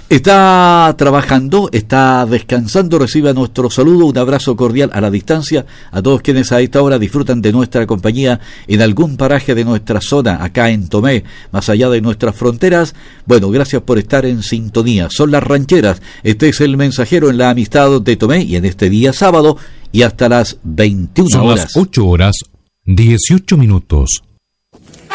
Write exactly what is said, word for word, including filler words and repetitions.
Está trabajando, está descansando, reciba nuestro saludo, un abrazo cordial a la distancia a todos quienes a esta hora disfrutan de nuestra compañía en algún paraje de nuestra zona, acá en Tomé, más allá de nuestras fronteras. Bueno, gracias por estar en sintonía. Son las rancheras, este es el mensajero en la amistad de Tomé y en este día sábado y hasta las veintiuna Son horas. las ocho horas, dieciocho minutos.